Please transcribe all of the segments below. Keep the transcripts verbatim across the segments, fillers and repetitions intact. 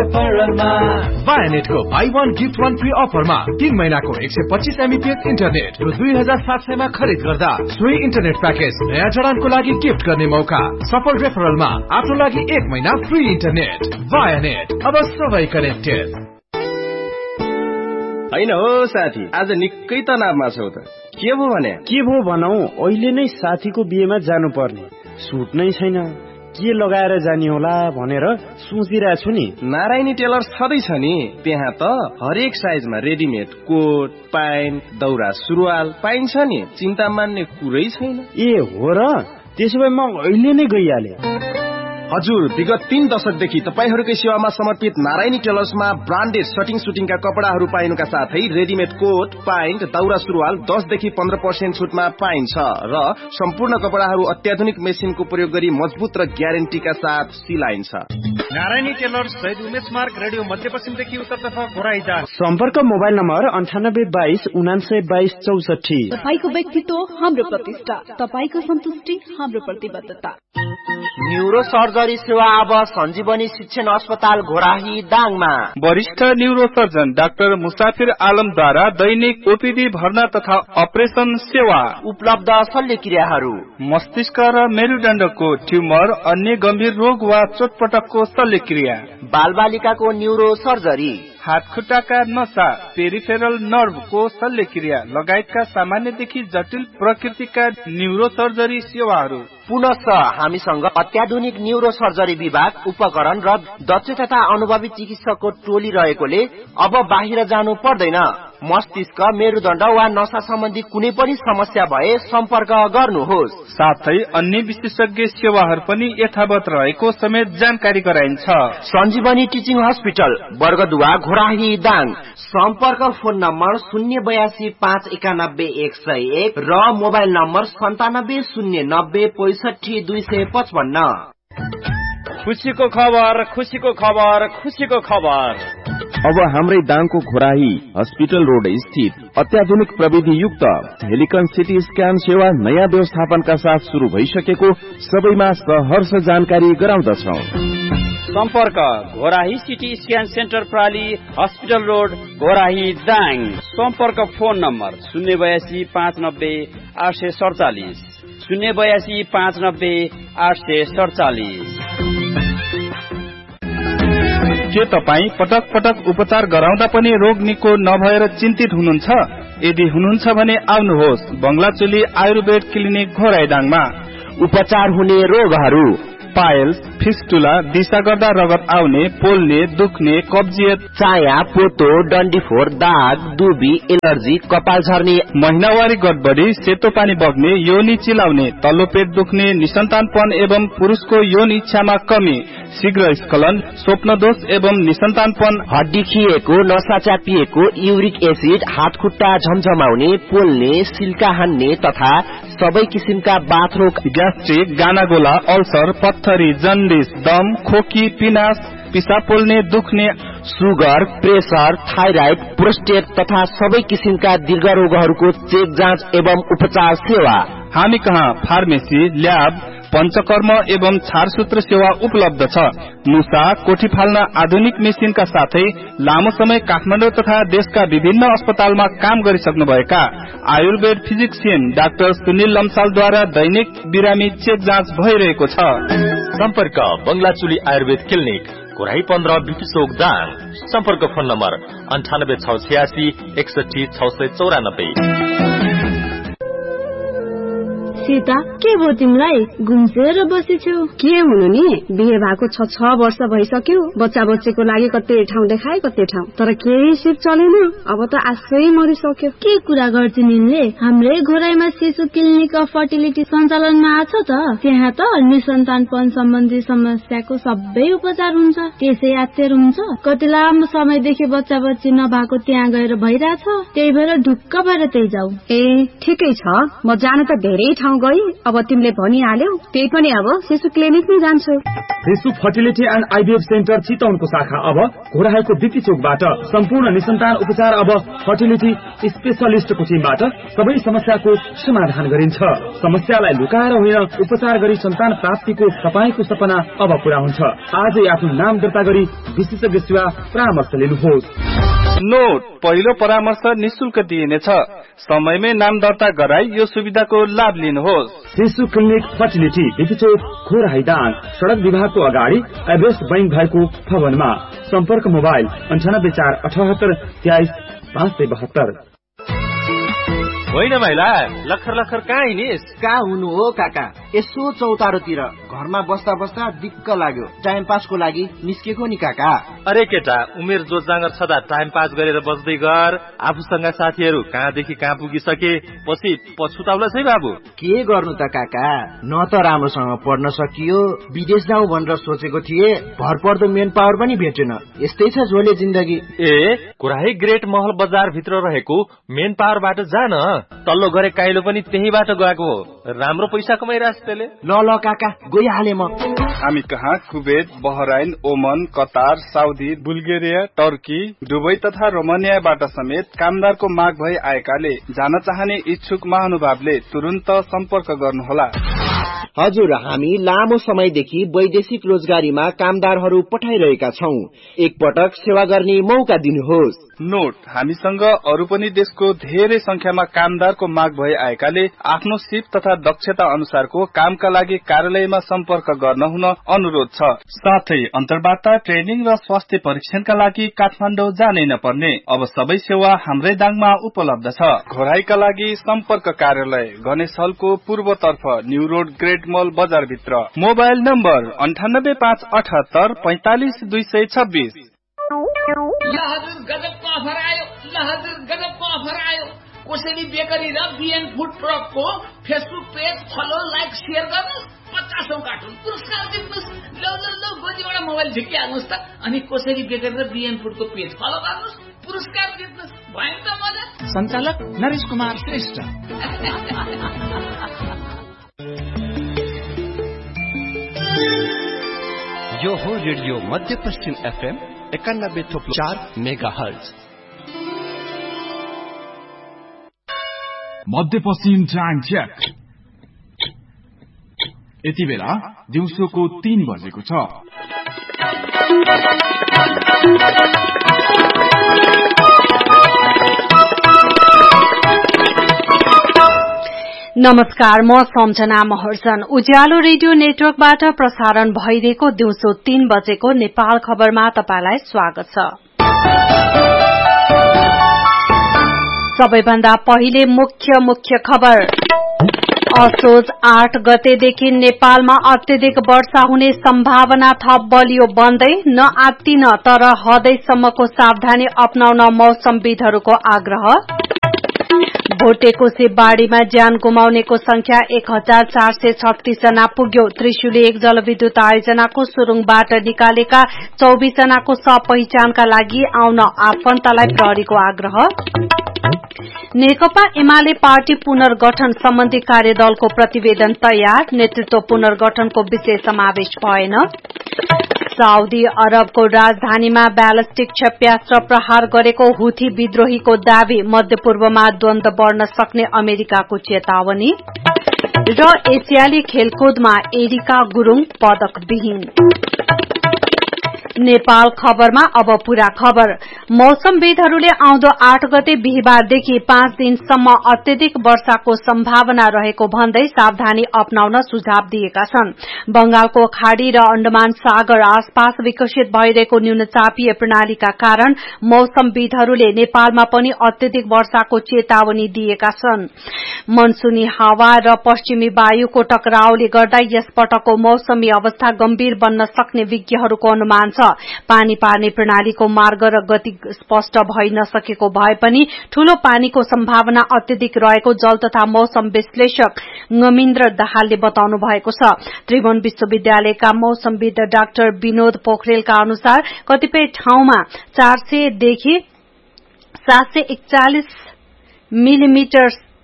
Parma वायानेटको by one gift one free अफरमा तीन महिनाको एक सय पच्चीस एमबीपीएस इन्टरनेट र दुई हजार सात सयमा खरिद गर्दा सोही इन्टरनेट प्याकेज नयाँ जडानको लागि गिफ्ट गर्ने मौका। सफल रेफरलमा आफ्नो लागि एक महिना फ्री इन्टरनेट। वायानेट, अब सबै कनेक्टेड। हैन हो साथी, आज निकै तनावमा छौ त। के भो भने? के भो भनौ, अहिले नै साथीको बिहेमा जानु पर्ने, सुट नै छैन, के लगाएर जाने होला भनेर सोचिरहेको छु नि। नारायणी टेलर छँदैछ नि, त्यहाँ त हरेक साइजमा रेडिमेड कोट, प्यान्ट, दौरा सुरुवाल पाइन्छ नि, चिन्ता मान्ने कुरै छैन। ए हो र, त्यसो भए म अहिले नै गइहाले। हजुर, विगत तीन दशकदेखि तपाईहरूकै सेवामा समर्पित नारायणी टेलर्समा ब्रान्डेड सटिङ सुटिङका कपडाहरू पाइनुका साथै रेडिमेड कोट, प्यान्ट, दौरा सुरुवाल दसदेखि पन्ध्र पर्सेन्ट छुटमा पाइन्छ र सम्पूर्ण कपडाहरू अत्याधुनिक मेसिनको प्रयोग गरी मजबुत र ग्यारेन्टीका साथ सिलाइन्छ। नारायणी टेलर्स शहीद उमेश मार्ग, रेडियो मध्यपश्चिमदेखि उत्तरतर्फ घोराइजा। सम्पर्क मोबाइल नम्बर अन्ठानब्बे बाइस उनान्सय बाइस चौसठी। तपाईको व्यक्तित्व हाम्रो प्रतिष्ठा, तपाईको सन्तुष्टि हाम्रो प्रतिबद्धता। न्यूरो सर्जरी सेवा अब सञ्जीवनी शिक्षण अस्पताल घोराही दाङमा। वरिष्ठ न्यूरो सर्जन डाक्टर मुसाफिर आलमद्वारा दैनिक ओपीडी भर्ना तथा अपरेसन सेवा उपलब्ध। शल्यक्रियाहरू मस्तिष्क र मेरुदण्डको ट्युमर, अन्य गम्भीर रोग वा चोटपटकको शल्यक्रिया, बालबालिकाको न्यूरो सर्जरी, हातखुट्टाका नसा, पेरिफेरल नर्भको शल्यक्रिया लगायतका सामान्यदेखि जटिल प्रकृतिका न्यूरो सर्जरी सेवाहरू। पुनः हामीसँग अत्याधुनिक न्यूरो सर्जरी विभाग, उपकरण र दक्ष तथा अनुभवी चिकित्सकको टोली रहेकोले अब बाहिर जानु पर्दैन। मस्तिष्क, मेरुदण्ड वा नसा सम्बन्धी कुनै पनि समस्या भए सम्पर्क गर्नुहोस्। साथै अन्य विशेषज्ञ सेवाहरू पनि यथावत रहेको समेत जानकारी गराइन्छ। सञ्जीवनी टिचिङ हस्पिटल, वर्गदुवा, घोराही दाङ। सम्पर्क फोन नम्बर शून्य बयासी पाँच एकानब्बे एक सय एक र मोबाइल नम्बर सन्तानब्बे शून्य नब्बे पैसठी दुई सय पचपन्न। खुसीको खबर, खुसीको खबर, खुसीको खबर। अब हाम्रै दाङको घोराही हस्पिटल रोड स्थित अत्याधुनिक प्रविधि युक्त हेलिकन सिटी स्क्यान सेवा नयाँ व्यवस्थापनका साथ शुरू भइसकेको सबैमा सहर्ष जानकारी गराउँदछौ। सम्पर्क Ghorahi CT scan centre प्राली, hospital road, Ghorahi Dang. सम्पर्क फोन नम्बर शून्य बयासी पाँच नब्बे आठ सय सडचालिस शून्य बयासी पाँच नब्बे आठ सय सडचालिस। के तपाई पटक पटक उपचार गराउँदा पनि रोग निको नभएर चिन्तित हुनुहुन्छ? यदि हुनुहुन्छ भने आउनुहोस् बंगलाचुली आयुर्वेद क्लिनिक घोराइदाङमा। उपचार हुने रोगहरू पाइल्स, फिस्टुला, दिशा गर्दा रगत आउने, पोल्ने, दुख्ने, कब्जियत, चाया, पोतो, डन्डीफोर, दाग, दुबी, एलर्जी, कपाल झर्ने, महिनावारी गडबडी, सेतो पानी बग्ने, योनि चिलाउने, तल्लो पेट दुख्ने, निसन्तानपन एवं पुरुषको यौन इच्छामा कमी, शीघ्र स्खलन, स्वप्नदोष एवं निसन्तानपन, हड्डी खिएको, नसा च्यापिएको, युरिक एसिड, हातखुट्टा झमझमाउने, पोल्ने, सिल्का हान्ने तथा सबै किसिमका बाथरोग, ग्यास्ट्रिक, गानागोला, अल्सर, पत्थरी, जन्डिस, दम, खोकी, पिनास, पिसाब पोल्ने, दुख्ने, सुगर, प्रेसर, थाइराइड, प्रोस्टेट तथा सबै किसिमका दीर्घ रोगहरूको चेक जाँच एवं उपचार सेवा। हामी कहाँ फार्मेसी, ल्याब, पंचकर्म एवं छारसूत्र सेवा उपलब्ध छ। मुसा, कोठी फाल्न आधुनिक मेसिनका साथै लामो समय काठमाडौँ तथा देशका विभिन्न अस्पतालमा काम गरिसक्नुभएका आयुर्वेद फिजिक्सियन डाक्टर सुनिल लम्सालद्वारा दैनिक बिरामी चेक जाँच भइरहेको छ। सम्पर्क बंगलाचुली आयुर्वेद क्लिनिक, घोराही पन्ध्र, बिपी चोक दाङ। सम्पर्क फोन नम्बर अन्ठानब्बे छ छयासी एकसठी छ सय चौरानब्बे। सीता, के भयो तिमीलाई? गुम्सेर बसेछौ? के हुनु नि, बिहे भएको छ छ वर्ष भइसक्यो। बच्चा बच्चीको लागि कतै ठाउँ देखाए कतै ठाउँ, तर केही सिप चलेन। अब त आशै मरिसक्यो। के कुरा गर्छिन् यिनले? हाम्रै घोराइमा शिशु क्लिनिक अफ फर्टिलिटी सञ्चालनमा आछ त। त्यहाँ त निसन्तानपन सम्बन्धी समस्याको सबै उपचार हुन्छ। त्यसै आश्चर्य हुन्छ, कति लामो समयदेखि बच्चा बच्ची नभएको त्यहाँ गएर भइरहेछ। त्यही भएर ढुक्क भएर त्यही जाऊ। ए ठिकै छ, म जान त धेरै ठाउँ गई अब तिमीले भनिहाल्यौ त्यही पनि अब शिशु क्लिनिकमै जान्छु। शिशु फर्टिलिटी एन्ड आइभीएफ सेन्टर चितवनको शाखा अब घोराहाइको बिपी चोकबाट सम्पूर्ण निसन्तान उपचार अब फर्टिलिटी स्पेशलिस्टको टिमबाट सबै समस्याको समाधान गरिन्छ। समस्यालाई लुकाएर होइन उपचार गरी सन्तान प्राप्तिको तपाईको सपना अब पूरा हुन्छ। आजै आफ्नो नाम दर्ता गरी विशेषज्ञ सेवा परामर्श लिनुहोस्। नोट, पहिलो परामर्श निशुल्क दिइनेछ। समयमै नाम दर्ता गराई यो सुविधाको लाभ लिनुहोस्। शिशु क्लिनिक फर्टिलिटी बिपीचोक घोराहाइदाङ सड़क विभागको अगाडि एभरेस्ट बैंक भएको भवनमा। सम्पर्क मोबाइल अन्ठानब्बे चार अठहत्तर तेइस पाँच सय बहत्तर। होइन महिला, लखर लखर कहाँ हिँडिस? कहाँ हुनु हो काका, यसो चौतारोतिर घरमा बस्दा बस्दा दिक्क लाग्यो, टाइम पासको लागि निस्केको नि काका। अरे केटा, उमेर जोत जाँगर छदा टाइम पास गरेर बस्दै गर। आफूसँग साथीहरू कहाँदेखि कहाँ पुगिसके, पछि पछुताउला है बाबु। के गर्नु त काका, न त राम्रोसँग पढ्न सकियो, विदेश जाउँ भनेर सोचेको थिए, भरपर्दो मेन पावर पनि भेटेन। यस्तै छ झोले जिन्दगी। ए घोराही ग्रेट महल बजार भित्र रहेको मेन पावरबाट जान, तल्लो गरे काइलो पनि त्यहीबाट गएको हो। राम्रो पैसा कमाइरहेछ त्यसले। ल ल काका, गइहाले म। हामी कहाँ कुवेत, बहराइन, ओमन, Qatar, Saudi, Bulgaria, Turkey, Dubai तथा रोमानियाबाट समेत कामदारको माग भई आएकाले जान चाहने इच्छुक महानुभावले तुरुन्त सम्पर्क गर्नुहोला। हजुर, हामी लामो समयदेखि वैदेशिक रोजगारीमा कामदारहरू पठाइरहेका छौं। एकपटक सेवा गर्ने मौका दिनुहोस्। नोट, हामीसँग अरू पनि देशको धेरै संख्यामा कामदारको माग भई आएकाले आफ्नो सिप तथा दक्षता अनुसारको कामका लागि कार्यालयमा सम्पर्क गर्न हुन अनुरोध छ। साथै अन्तर्वार्ता, ट्रेनिङ र स्वास्थ्य परीक्षणका लागि काठमाडौँ जानै नपर्ने अब सबै सेवा हाम्रै दाङमा उपलब्ध छ। घोराइका लागि सम्पर्क कार्यालय गणेश हलको पूर्वतर्फ न्यू रोड ग्रेट मल बजार भित्र। मोबाइल नम्बर अन्ठानब्बे पाँच अठहत्तर पैंतालिस दुई सय छब्बीस। गजबको अफर आयो, ल हजुर गजबको अफर आयो। कोसेली बेकरी र बिएन food ट्रकको Facebook page follow, like, share गर्नुहोस्, पचासौं कार्टुन पुरस्कार जित्नुहोस्। ल ल ल गोजीबाट मोबाइल झिकिहाल्नुहोस् त, अनि कोसेली बेकरी र बिएन फुडको पेज फलो गर्नुहोस्, पुरस्कार जित्नुहोस्। भयो त मजा। सञ्चालक नरेश कुमार श्रेष्ठ। यो हो रेडियो मध्य पश्चिम एफएम एकानब्बे थोप्लो चार मेगा हर्ज। मध्यपश्चिम टाइम चेक। यति बेला दिउँसोको तीन बजेको छ। नमस्कार, म सम्झना महर्जन। उज्यालो रेडियो नेटवर्कबाट प्रसारण भइरहेको दिउँसो तीन बजेको नेपाल खबरमा तपाईलाई स्वागत छ। सबैभन्दा पहिले मुख्य मुख्य खबर। असोज आठ गतेदेखि नेपालमा अत्यधिक वर्षा हुने सम्भावना थप बलियो बन्दै, नआत्तिन तर हदैसम्मको सावधानी अपनाउन मौसमविदहरूको आग्रह। भोटेकोशी बाढ़ीमा ज्यान गुमाउनेको संख्या एक हजार चार सय छत्तीस जना पुग्यो। त्रिशुली एक जलविद्युत आयोजनाको सुरुङबाट निकालेका चौबीस जनाको शव पहिचानका लागि आउन आफन्तलाई प्रहरीको आग्रह। नेकपा एमाले पार्टी पुनर्गठन सम्बन्धी कार्यदलको प्रतिवेदन तयार, नेतृत्व पुनर्गठनको विषय समावेश भएन। साउदी अरबको राजधानीमा ब्यालिस्टिक क्षेप्यास्त्र प्रहार गरेको हुथी विद्रोहीको दावी, मध्यपूर्वमा द्वन्द्व बढ़न सक्ने अमेरिकाको चेतावनी। र एसियाली खेलकुदमा एरिका गुरूङ पदक विहीन। नेपाल खबरमा अब पूरा खबर। मौसमविदहरूले आउँदो आठ गते बिहिबारदेखि पाँच दिनसम्म अत्यधिक वर्षाको सम्भावना रहेको भन्दै सावधानी अपनाउन सुझाव दिएका छन्। बंगालको खाड़ी र अण्डमान सागर आसपास विकसित भइरहेको न्यूनचापीय प्रणालीका कारण मौसमविदहरूले नेपालमा पनि अत्यधिक वर्षाको चेतावनी दिएका छन्। मनसुनी हावा र पश्चिमी वायुको टकरावले गर्दा यस पटकको मौसमी अवस्था गम्भीर बन्न सक्ने विज्ञहरूको अनुमान छ। पानी पार्ने प्रणालीको मार्ग र गति स्पष्ट भइ नसकेको भए पनि ठूलो पानीको सम्भावना अत्यधिक रहेको जल तथा मौसम विश्लेषक ngमिन्द्र दाहालले बताउनु भएको छ। त्रिभुवन विश्वविद्यालयका मौसमविद डाक्टर विनोद पोखरेलका अनुसार कतिपय ठाउँमा चार सय देखि सात सय एकचालिस मिलिमिटर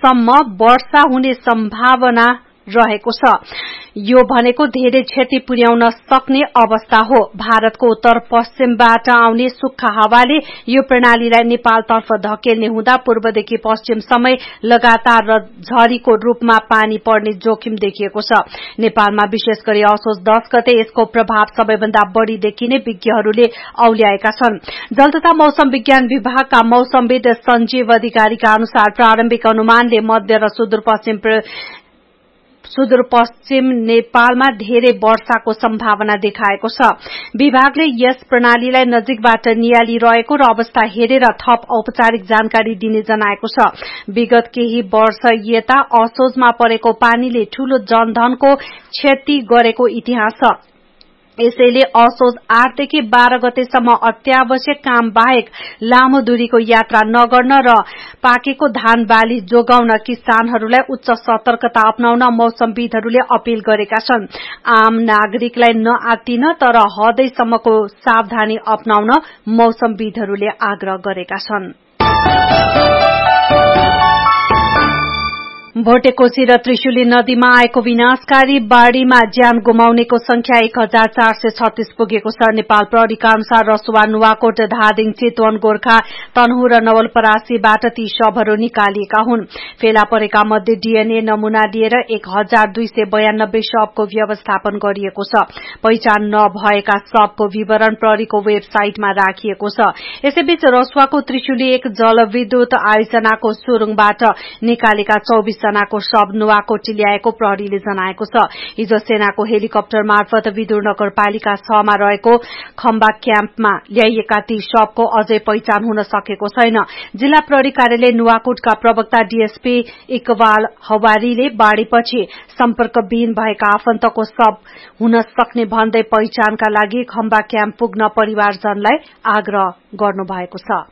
सम्म वर्षा हुने सम्भावना रहेको छ। यो भनेको धेरै क्षति पुर्याउन सक्ने अवस्था हो। भारतको उत्तर पश्चिमबाट आउने सुक्खा हावाले यो प्रणालीलाई नेपालतर्फ धकेल्ने हुँदा पूर्वदेखि पश्चिमसम्मै लगातार र झरीको रूपमा पानी पर्ने जोखिम देखिएको छ। नेपालमा विशेष गरी असोज दस गते यसको प्रभाव सबैभन्दा बढ़ी देखिने विज्ञहरूले औल्याएका छन्। जल तथा मौसम विज्ञान विभागका मौसमविद सञ्जीव अधिकारीका अनुसार प्रारम्भिक अनुमानले मध्य र सुदूरपश्चिम सुदूरपश्चिम नेपालमा धेरै वर्षाको सम्भावना देखाएको छ। विभागले यस प्रणालीलाई नजिकबाट नियालिरहेको र अवस्था हेरेर थप औपचारिक जानकारी दिने जनाएको छ। विगत केही वर्ष यता असोजमा परेको पानीले ठूलो जनधनको क्षति गरेको इतिहास छ। यसैले असोज आठदेखि बाह्र गतेसम्म अत्यावश्यक काम बाहेक लामो दूरीको यात्रा नगर्न र पाकेको धान बाली जोगाउन किसानहरूलाई उच्च सतर्कता अपनाउन मौसमविदहरूले अपील गरेका छन्। आम नागरिकलाई नआत्तिन तर हदैसम्मको सावधानी अपनाउन मौसमविदहरूले आग्रह गरेका छन्। भोटेकोशी र त्रिशुली नदीमा आएको विनाशकारी बाढ़ीमा ज्यान गुमाउनेको संख्या एक हजार चार सय छत्तीस पुगेको छ। नेपाल प्रहरीका अनुसार रसुवा, नुवाकोट, धादिङ, चितवन, गोर्खा, तनहु र नवलपरासीबाट ती शवहरू निकालिएका हुन्। फेला परेका मध्ये डीएनए नमूना लिएर एक हजार दुई सय बयानब्बे शवको व्यवस्थापन गरिएको छ। पहिचान नभएका शवको विवरण प्रहरीको वेबसाइटमा राखिएको छ। यसैबीच रसुवाको त्रिशुली एक जलविद्युत आयोजनाको सुरुङबाट निकालेका चौबीस जनाको शव नुवाकोट ल्याएको प्रहरीले जनाएको छ। हिजो सेनाको हेलिकप्टर मार्फत विदुर नगरपालिका छ मा रहेको खम्बा क्याम्पमा ल्याइएका ती शवको अझै पहिचान हुन सकेको छैन। जिल्ला प्रहरी कार्यालय नुवाकोटका प्रवक्ता डीएसपी इकबाल हवारीले बाढ़ीपछि सम्पर्कविहीन भएका आफन्तको शव हुन सक्ने भन्दै पहिचानका लागि खम्बा क्याम्प पुग्न परिवारजनलाई आग्रह गर्नुभएको छ।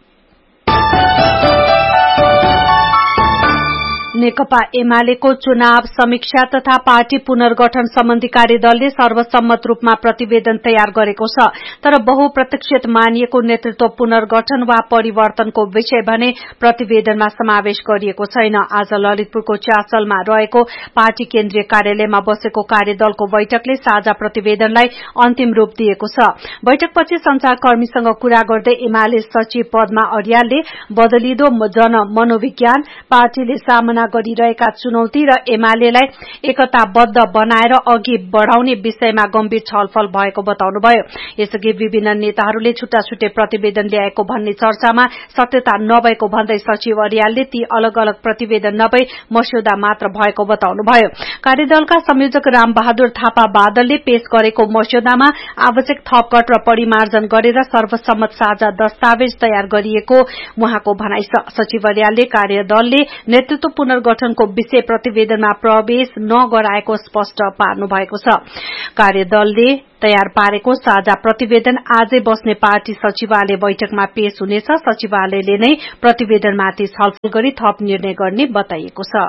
नेकपा एमालेको चुनाव समीक्षा तथा पार्टी पुनर्गठन सम्बन्धी कार्यदलले सर्वसम्मत रूपमा प्रतिवेदन तयार गरेको छ। तर बहुप्रतीक्षित मानिएको नेतृत्व पुनर्गठन वा परिवर्तनको विषय भने प्रतिवेदनमा समावेश गरिएको छैन। आज ललितपुरको च्यासलमा रहेको पार्टी केन्द्रीय कार्यालयमा बसेको कार्यदलको बैठकले साझा प्रतिवेदनलाई अन्तिम रूप दिएको छ। बैठकपछि संचारकर्मीसँग कुरा गर्दै एमाले सचिव पद्मा अर्यालले बदलिदो जन मनोविज्ञान, पार्टीले सामना गरिरहेका चुनौती र एमालेलाई एकताबद्ध बनाएर अघि बढ़ाउने विषयमा गम्भीर छलफल भएको बताउनुभयो। यसअघि विभिन्न नेताहरूले छुट्टा छुट्टै प्रतिवेदन ल्याएको भन्ने चर्चामा सत्यता नभएको भन्दै सचिव अर्यालले ती अलग अलग प्रतिवेदन नभई मस्यौदा मात्र भएको बताउनुभयो। कार्यदलका संयोजक रामबहादुर थापा बादलले पेश गरेको मस्यौदामा आवश्यक थपघट र परिमार्जन गरेर सर्वसम्मत साझा दस्तावेज तयार गरिएको उहाँको भनाइ छ। सचिव अर्यालले कार्यदलले नेतृत्व पुनर्गठनको विषय प्रतिवेदनमा प्रवेश नगराएको स्पष्ट पार्नु भएको छ। कार्यदलले तयार पारेको साझा प्रतिवेदन आजै बस्ने पार्टी सचिवालय बैठकमा पेश हुनेछ। सचिवालयले नै प्रतिवेदनमाथि छलफल गरी थप निर्णय गर्ने बताइएको छ।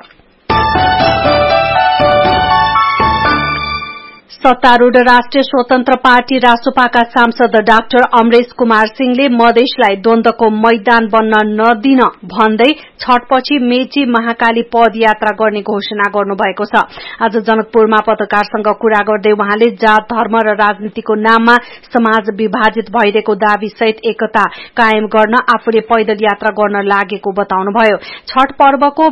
सत्तारूढ़ राष्ट्रिय स्वतन्त्र पार्टी रासोपाका सांसद डाक्टर अमरेश कुमार सिंहले मधेसलाई द्वन्द्वको मैदान बन्न नदिन भन्दै छठपछि मेची महाकाली पदयात्रा गर्ने घोषणा गर्नुभएको छ। आज जनकपुरमा पत्रकारसँग कुरा गर्दै उहाँले जात, धर्म र राजनीतिको नाममा समाज विभाजित भइरहेको दावी सहित एकता कायम गर्न आफूले पैदल यात्रा गर्न लागेको बताउनुभयो। छठ पर्वको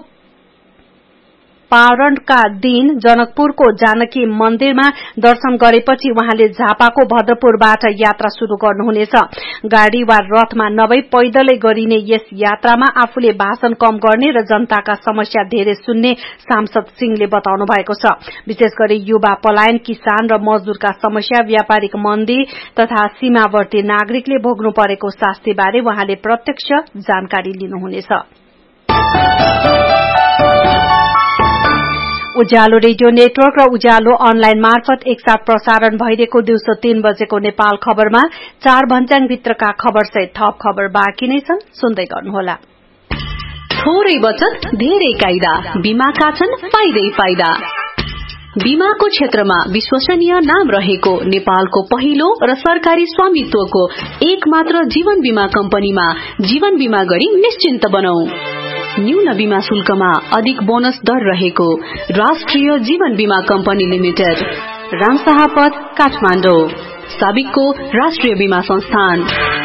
पारणका दिन जनकपुरको जानकी मन्दिरमा दर्शन गरेपछि उहाँले झापाको भद्रपुरबाट यात्रा शुरू गर्नुहुनेछ। गाड़ी वा रथमा नभई पैदलै गरिने यस यात्रामा आफूले भाषण कम गर्ने र जनताका समस्या धेरै सुन्ने सांसद सिंहले बताउनु भएको छ। विशेष गरी युवा पलायन, किसान र मजदूरका समस्या, व्यापारिक मन्दी तथा सीमावर्ती नागरिकले भोग्नु परेको शास्तिबारे उहाँले प्रत्यक्ष जानकारी लिनुहुनेछ। उज्यालो रेडियो नेटवर्क र उज्यालो अनलाइन मार्फत एकसाथ प्रसारण भइरहेको दिउँसो तीन बजेको नेपाल खबरमा चार भन्ज्याङ भित्रका खबर सहित थप खबर बाँकी नै छन्, सुन्दै गर्नुहोला। थोरै बचत धेरै कायदा, बीमाका छन् फाइदै फाइदा। बीमाको क्षेत्रमा विश्वसनीय नाम रहेको नेपालको पहिलो र सरकारी स्वामित्वको एक मात्र जीवन बीमा कम्पनीमा जीवन बीमा गरी निश्चिन्त बनौं। न्यून बीमा शुल्कमा अधिक बोनस दर रहेको राष्ट्रिय जीवन बीमा कम्पनी लिमिटेड, रामशाह पथ, काठमाडौँ। साबिकको राष्ट्रिय बीमा संस्थान।